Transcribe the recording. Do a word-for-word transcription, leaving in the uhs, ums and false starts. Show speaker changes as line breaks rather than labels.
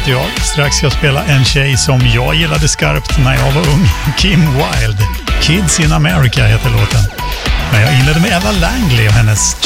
heter jag. Strax ska jag spela en tjej som jag gillade skarpt när jag var ung. Kim Wilde. Kids in America heter låten. Men jag inledde med Ella Langley och hennes